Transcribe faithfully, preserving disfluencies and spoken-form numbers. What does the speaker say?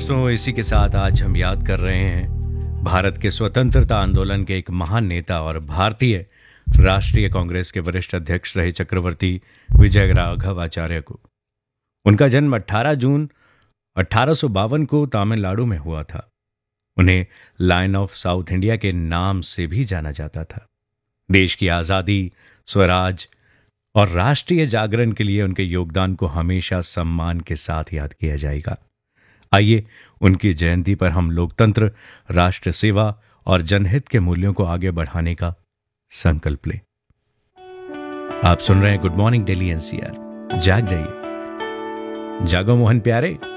दोस्तों, इसी के साथ आज हम याद कर रहे हैं भारत के स्वतंत्रता आंदोलन के एक महान नेता और भारतीय राष्ट्रीय कांग्रेस के वरिष्ठ अध्यक्ष रहे चक्रवर्ती विजय राघव आचार्य को। उनका जन्म अठारह जून अठारह सौ बावन को तमिलनाडु में हुआ था। उन्हें लायन ऑफ साउथ इंडिया के नाम से भी जाना जाता था। देश की आजादी, स्वराज और राष्ट्रीय जागरण के लिए उनके योगदान को हमेशा सम्मान के साथ याद किया जाएगा। आइए उनकी जयंती पर हम लोकतंत्र, राष्ट्र सेवा और जनहित के मूल्यों को आगे बढ़ाने का संकल्प लें। आप सुन रहे हैं गुड मॉर्निंग दिल्ली एनसीआर। जाग जाइए, जागो मोहन प्यारे।